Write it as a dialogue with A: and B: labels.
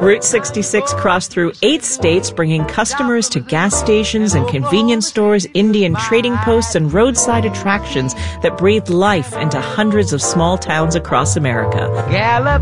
A: Route 66 crossed through 8 states, bringing customers to gas stations and convenience stores, Indian trading posts, and roadside attractions that breathed life into hundreds of small towns across America.
B: Gallop